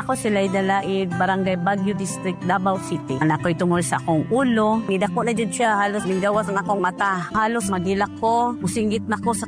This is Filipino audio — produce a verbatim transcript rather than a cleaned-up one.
Ako sila Dalaid, Barangay Baguio District, Davao City. Anak ko itungol sa akong ulo. Nidako na dyan siya, halos minggawas ang akong mata. Halos magilak ko, musinggit na ko sa